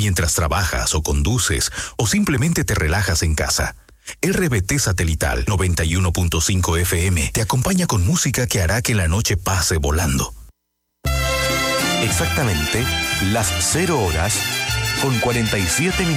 mientras trabajas o conduces o simplemente te relajas en casa. RBT Satelital 91.5 FM te acompaña con música que hará que la noche pase volando. Exactamente las 0 horas con 47 minutos.